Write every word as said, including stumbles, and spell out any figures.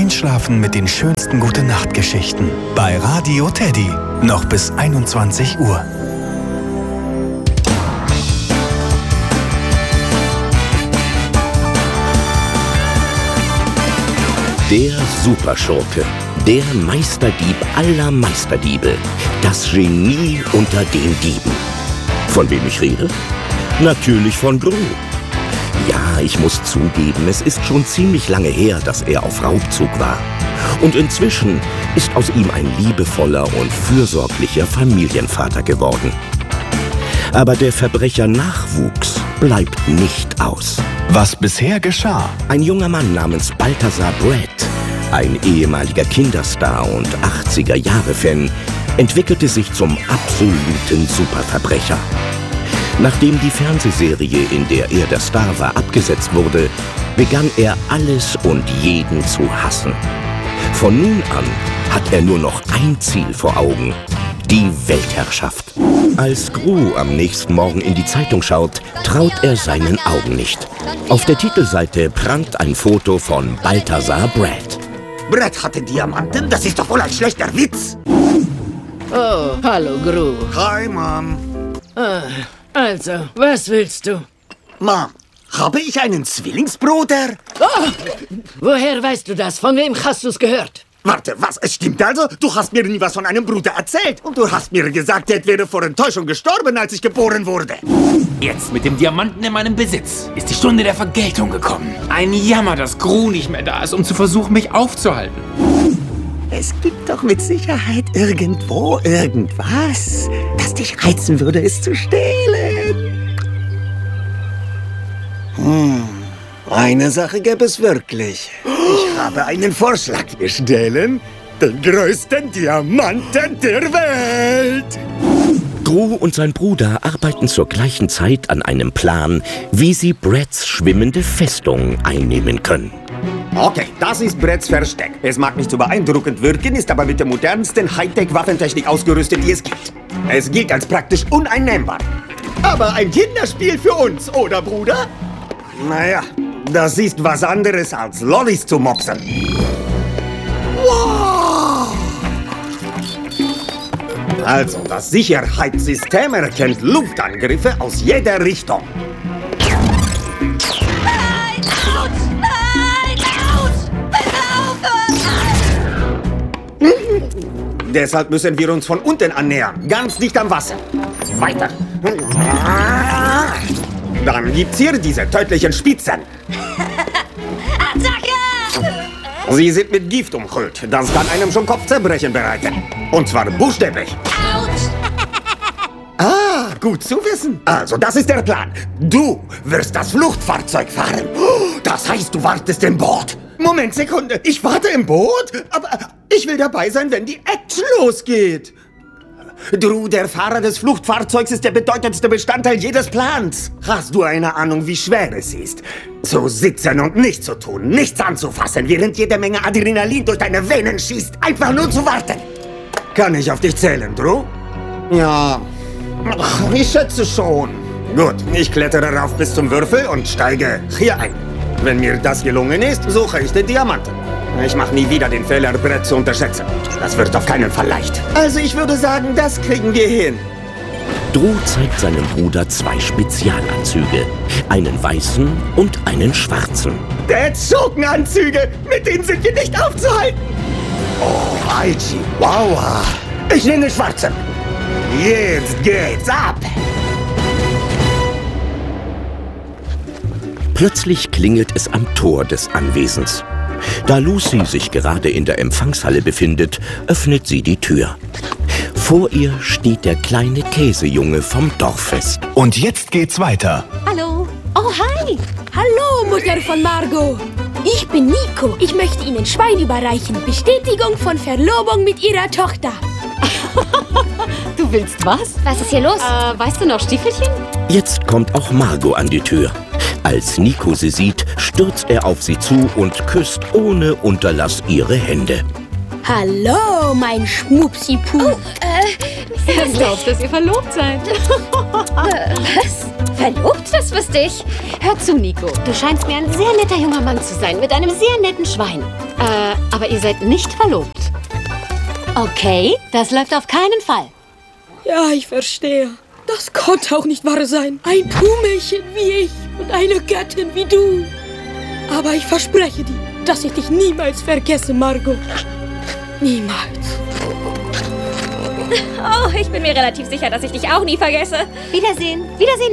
Einschlafen mit den schönsten Gute-Nacht-Geschichten bei Radio Teddy. Noch bis einundzwanzig Uhr. Der Superschurke, der Meisterdieb aller Meisterdiebe, das Genie unter den Dieben. Von wem ich rede? Natürlich von Gru. Ja, ich muss zugeben, es ist schon ziemlich lange her, dass er auf Raubzug war. Und inzwischen ist aus ihm ein liebevoller und fürsorglicher Familienvater geworden. Aber der Verbrecher-Nachwuchs bleibt nicht aus. Was bisher geschah? Ein junger Mann namens Balthazar Brett, ein ehemaliger Kinderstar und achtziger-Jahre-Fan, entwickelte sich zum absoluten Superverbrecher. Nachdem die Fernsehserie, in der er der Star war, abgesetzt wurde, begann er alles und jeden zu hassen. Von nun an hat er nur noch ein Ziel vor Augen: die Weltherrschaft. Als Gru am nächsten Morgen in die Zeitung schaut, traut er seinen Augen nicht. Auf der Titelseite prangt ein Foto von Balthazar Brett. Brett hatte Diamanten? Das ist doch wohl ein schlechter Witz. Oh, hallo Gru. Hi, Mom. Ah, also, was willst du? Mom, habe ich einen Zwillingsbruder? Oh, woher weißt du das? Von wem hast du's gehört? Warte, was? Es stimmt also? Du hast mir nie was von einem Bruder erzählt. Und du hast mir gesagt, er wäre vor Enttäuschung gestorben, als ich geboren wurde. Jetzt mit dem Diamanten in meinem Besitz ist die Stunde der Vergeltung gekommen. Ein Jammer, dass Gru nicht mehr da ist, um zu versuchen, mich aufzuhalten. Es gibt doch mit Sicherheit irgendwo irgendwas, das dich reizen würde, es zu stehlen. Hm, eine Sache gäbe es wirklich. Ich habe einen Vorschlag. Wir stehlen den größten Diamanten der Welt. Gru und sein Bruder arbeiten zur gleichen Zeit an einem Plan, wie sie Bretts schwimmende Festung einnehmen können. Okay, das ist Bretts Versteck. Es mag nicht so beeindruckend wirken, ist aber mit der modernsten Hightech-Waffentechnik ausgerüstet, die es gibt. Es gilt als praktisch uneinnehmbar. Aber ein Kinderspiel für uns, oder, Bruder? Naja, das ist was anderes als Lollis zu mopsen. Wow! Also, das Sicherheitssystem erkennt Luftangriffe aus jeder Richtung. Nein! Autsch! Nein! Autsch! Bitte aufhören! Deshalb müssen wir uns von unten annähern, ganz dicht am Wasser. Weiter. Dann gibt's hier diese tödlichen Spitzen. Attacke! Sie sind mit Gift umhüllt. Das kann einem schon Kopfzerbrechen bereiten. Und zwar buchstäblich. Autsch! Ah, gut zu wissen. Also, das ist der Plan. Du wirst das Fluchtfahrzeug fahren. Das heißt, du wartest im Boot. Moment, Sekunde. Ich warte im Boot? Aber ich will dabei sein, wenn die Action losgeht. Drew, der Fahrer des Fluchtfahrzeugs ist der bedeutendste Bestandteil jedes Plans. Hast du eine Ahnung, wie schwer es ist? Zu sitzen und nichts zu tun, nichts anzufassen, während jede Menge Adrenalin durch deine Venen schießt. Einfach nur zu warten. Kann ich auf dich zählen, Drew? Ja, ich schätze schon. Gut, ich klettere rauf bis zum Würfel und steige hier ein. Wenn mir das gelungen ist, suche ich den Diamanten. Ich mache nie wieder den Fehler, Brett zu unterschätzen. Das wird auf keinen Fall leicht. Also ich würde sagen, das kriegen wir hin. Drew zeigt seinem Bruder zwei Spezialanzüge. Einen weißen und einen schwarzen. Der Schurkenanzüge, mit denen sind wir nicht aufzuhalten. Oh, Aichi, wow. Ich nehme den schwarzen. Jetzt geht's ab. Plötzlich klingelt es am Tor des Anwesens. Da Lucy sich gerade in der Empfangshalle befindet, öffnet sie die Tür. Vor ihr steht der kleine Käsejunge vom Dorffest. Und jetzt geht's weiter. Hallo. Oh, hi. Hallo, Mutter von Margot. Ich bin Nico. Ich möchte Ihnen Schwein überreichen. Bestätigung von Verlobung mit Ihrer Tochter. Du willst was? Was ist hier los? Äh, weißt du noch Stiefelchen? Jetzt kommt auch Margot an die Tür. Als Nico sie sieht, stürzt er auf sie zu und küsst ohne Unterlass ihre Hände. Hallo, mein Schmupsi-Puh. Oh, äh, er glaubt, dass ihr verlobt seid. Was? Verlobt? Das wüsste ich. Hör zu, Nico. Du scheinst mir ein sehr netter junger Mann zu sein, mit einem sehr netten Schwein. Äh, aber ihr seid nicht verlobt. Okay, das läuft auf keinen Fall. Ja, ich verstehe. Das konnte auch nicht wahr sein. Ein Kuhmädchen wie ich und eine Göttin wie du. Aber ich verspreche dir, dass ich dich niemals vergesse, Margot. Niemals. Oh, ich bin mir relativ sicher, dass ich dich auch nie vergesse. Wiedersehen. Wiedersehen.